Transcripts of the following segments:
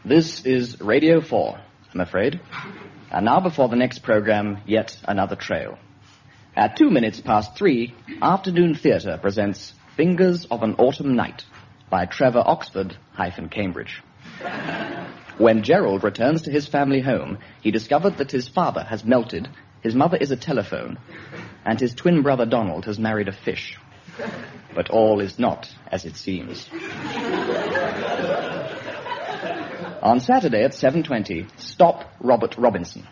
This is Radio 4, I'm afraid. And now before the next program, yet another trail. At 3:02, Afternoon Theatre presents Fingers of an Autumn Night by Trevor Oxford-Cambridge. When Gerald returns to his family home, he discovered that his father has melted, his mother is a telephone, and his twin brother Donald has married a fish. But all is not as it seems. On Saturday at 7:20, Stop Robert Robinson.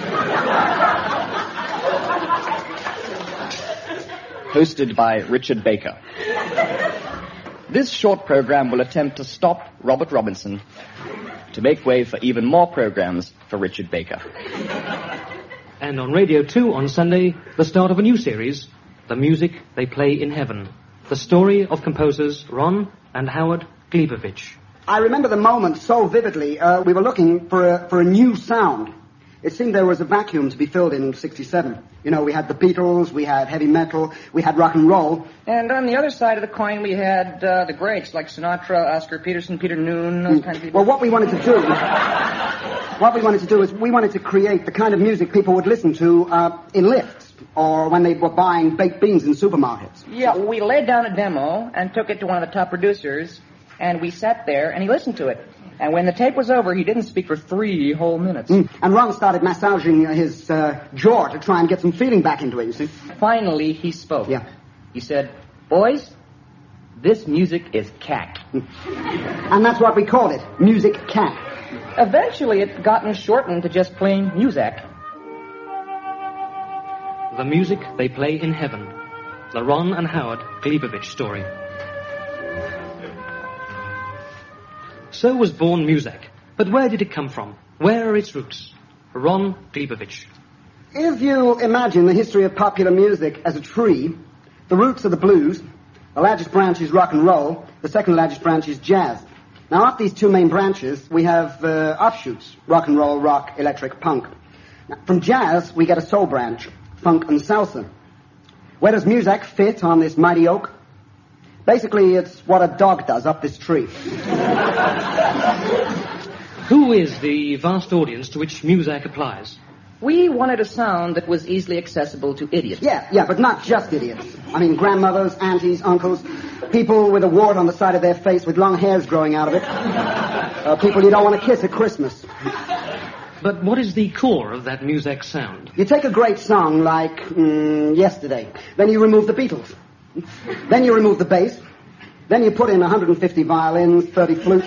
Hosted by Richard Baker. This short program will attempt to stop Robert Robinson to make way for even more programs for Richard Baker. And on Radio 2 on Sunday, the start of a new series, The Music They Play in Heaven. The story of composers Ron and Howard Glebovich. I remember the moment so vividly. We were looking for a new sound. It seemed there was a vacuum to be filled in 1967. You know, we had the Beatles, we had heavy metal, we had rock and roll. And on the other side of the coin, we had the greats like Sinatra, Oscar Peterson, Peter Noon, those kinds of people. Well, what we wanted to do is we wanted to create the kind of music people would listen to in lifts or when they were buying baked beans in supermarkets. Yeah, we laid down a demo and took it to one of the top producers, and we sat there and he listened to it. And when the tape was over, he didn't speak for 3 whole minutes. And Ron started massaging his jaw to try and get some feeling back into it, you see. Finally, he spoke. Yeah. He said, "Boys, this music is cack." And that's what we called it, music cack. Eventually, it gotten shortened to just plain Muzak. The Music They Play in Heaven. The Ron and Howard Glebovich story. So was born Muzak. But where did it come from? Where are its roots? Ron Glebovich. If you imagine the history of popular music as a tree, the roots are the blues, the largest branch is rock and roll, the second largest branch is jazz. Now, off these two main branches, we have offshoots, rock and roll, rock, electric, punk. Now, from jazz, we get a soul branch, funk and salsa. Where does Muzak fit on this mighty oak? Basically, it's what a dog does up this tree. Who is the vast audience to which Muzak applies? We wanted a sound that was easily accessible to idiots. Yeah, but not just idiots. I mean, grandmothers, aunties, uncles, people with a wart on the side of their face with long hairs growing out of it. People you don't want to kiss at Christmas. But what is the core of that Muzak sound? You take a great song like Yesterday. Then you remove the Beatles. Then you remove the bass. Then you put in 150 violins, 30 flutes.